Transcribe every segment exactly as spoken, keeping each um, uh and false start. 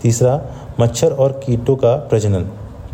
तीसरा, मच्छर और कीटों का प्रजनन।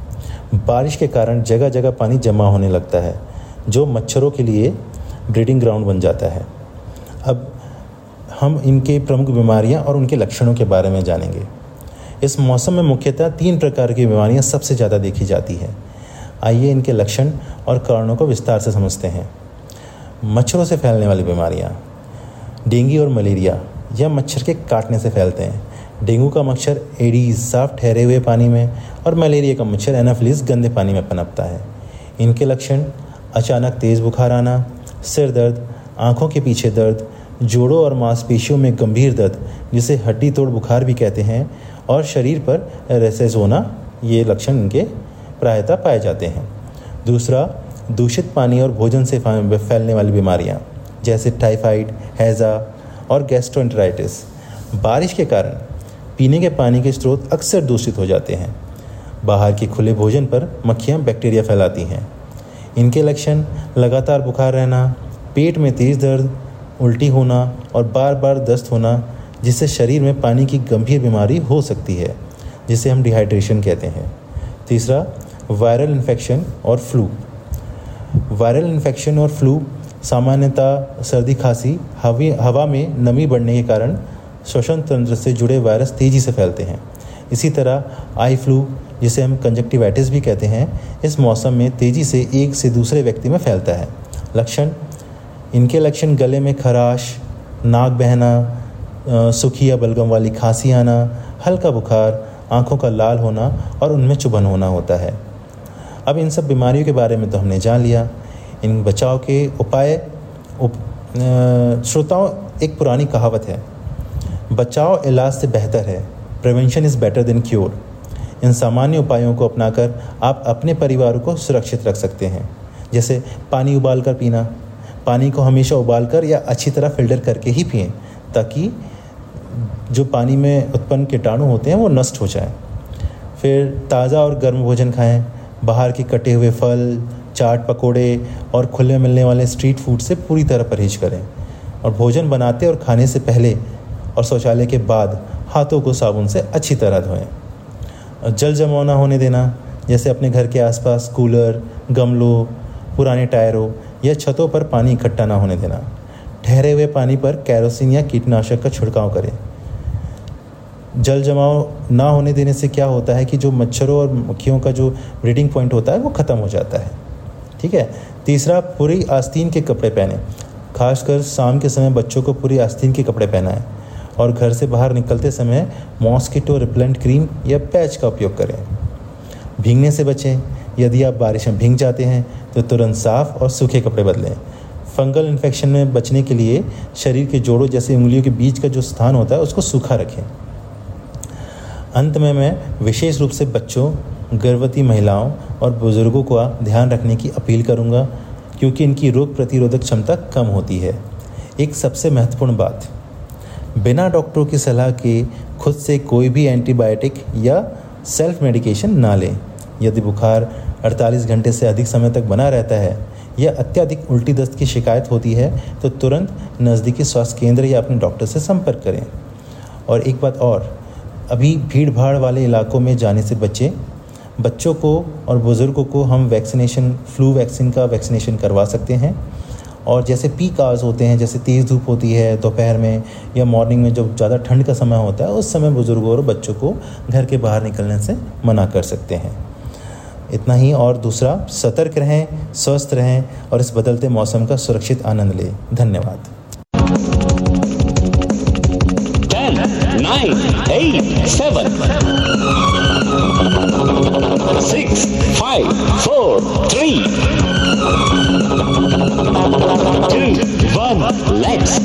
बारिश के कारण जगह जगह पानी जमा होने लगता है जो मच्छरों के लिए ब्रीडिंग ग्राउंड बन जाता है। अब हम इनके प्रमुख बीमारियां और उनके लक्षणों के बारे में जानेंगे। इस मौसम में मुख्यतः तीन प्रकार की बीमारियां सबसे ज़्यादा देखी जाती हैं। आइए इनके लक्षण और कारणों को विस्तार से समझते हैं। मच्छरों से फैलने वाली बीमारियां। डेंगू और मलेरिया यह मच्छर के काटने से फैलते हैं। डेंगू का मच्छर एडीज साफ ठहरे हुए पानी में और मलेरिया का मच्छर एनाफिलिस गंदे पानी में पनपता है। इनके लक्षण अचानक तेज़ बुखार आना, सिर दर्द, आँखों के पीछे दर्द, जोड़ों और मांसपेशियों में गंभीर दर्द जिसे हड्डी तोड़ बुखार भी कहते हैं, और शरीर पर रैशेज होना, ये लक्षण इनके प्रायतः पाए जाते हैं। दूसरा, दूषित पानी और भोजन से फैलने वाली बीमारियां जैसे टाइफाइड, हैज़ा और गैस्ट्रोएंटेराइटिस। बारिश के कारण पीने के पानी के स्रोत अक्सर दूषित हो जाते हैं। बाहर के खुले भोजन पर मक्खियां बैक्टीरिया फैलाती हैं। इनके लक्षण लगातार बुखार रहना, पेट में तेज़ दर्द, उल्टी होना और बार बार दस्त होना, जिससे शरीर में पानी की गंभीर बीमारी हो सकती है जिसे हम डिहाइड्रेशन कहते हैं। तीसरा, वायरल इन्फेक्शन और फ्लू। वायरल इन्फेक्शन और फ्लू सामान्यतः सर्दी, खांसी, हवी हवा में नमी बढ़ने के कारण श्वसन तंत्र से जुड़े वायरस तेज़ी से फैलते हैं। इसी तरह आई फ्लू, जिसे हम कंजक्टिवाइटिस भी कहते हैं, इस मौसम में तेज़ी से एक से दूसरे व्यक्ति में फैलता है। लक्षण इनके लक्षण गले में खराश, नाक बहना, सूखी या बलगम वाली खांसी आना, हल्का बुखार, आँखों का लाल होना और उनमें चुभन होना होता है। अब इन सब बीमारियों के बारे में तो हमने जान लिया। इन बचाव के उपाय उप श्रोताओं, एक पुरानी कहावत है, बचाव इलाज से बेहतर है, prevention is better than cure. इन सामान्य उपायों को अपनाकर आप अपने परिवार को सुरक्षित रख सकते हैं। जैसे पानी उबाल कर पीना। पानी को हमेशा उबाल कर या अच्छी तरह फिल्टर करके ही पिएं, ताकि जो पानी में उत्पन्न कीटाणु होते हैं वो नष्ट हो जाएं। फिर ताज़ा और गर्म भोजन खाएं। बाहर के कटे हुए फल, चाट, पकोड़े और खुले मिलने वाले स्ट्रीट फूड से पूरी तरह परहेज करें। और भोजन बनाते और खाने से पहले और शौचालय के बाद हाथों को साबुन से अच्छी तरह धोएं। जल जमाव ना होने देना, जैसे अपने घर के आसपास कूलर, गमलों, पुराने टायरों या छतों पर पानी इकट्ठा ना होने देना। ठहरे हुए पानी पर कैरोसिन या कीटनाशक का छिड़काव करें। जल जमाव ना होने देने से क्या होता है कि जो मच्छरों और मक्खियों का जो ब्रीडिंग पॉइंट होता है वो ख़त्म हो जाता है। ठीक है। तीसरा, पूरी आस्तीन के कपड़े पहने। खासकर शाम के समय बच्चों को पूरी आस्तीन के कपड़े पहनाएं और घर से बाहर निकलते समय मॉस्किटो रिपेलेंट क्रीम या पैच का उपयोग करें। भीगने से बचें। यदि आप बारिश में भीग जाते हैं तो तुरंत साफ और सूखे कपड़े बदलें। फंगल इन्फेक्शन में बचने के लिए शरीर के जोड़ों जैसे उंगलियों के बीच का जो स्थान होता है उसको सूखा रखें। अंत में मैं विशेष रूप से बच्चों, गर्भवती महिलाओं और बुजुर्गों का ध्यान रखने की अपील करूंगा, क्योंकि इनकी रोग प्रतिरोधक क्षमता कम होती है। एक सबसे महत्वपूर्ण बात, बिना डॉक्टरों की सलाह के खुद से कोई भी एंटीबायोटिक या सेल्फ मेडिकेशन ना लें। यदि बुखार अड़तालीस घंटे से अधिक समय तक बना रहता है या अत्यधिक उल्टी दस्त की शिकायत होती है तो तुरंत नज़दीकी स्वास्थ्य केंद्र या अपने डॉक्टर से संपर्क करें। और एक बात और, अभी भीड़ भाड़ वाले इलाकों में जाने से बचें। बच्चों को और बुज़ुर्गों को हम वैक्सीनेशन, फ्लू वैक्सीन का वैक्सीनेशन करवा सकते हैं। और जैसे पीक आवर्स होते हैं, जैसे तेज़ धूप होती है दोपहर में या मॉर्निंग में, जब ज़्यादा ठंड का समय होता है, उस समय बुज़ुर्गों और बच्चों को घर के बाहर निकलने से मना कर सकते हैं। इतना ही। और दूसरा, सतर्क रहें, स्वस्थ रहें और इस बदलते मौसम का सुरक्षित आनंद लें। धन्यवाद। nine, eight, seven, six, five, four, three, two, one, let's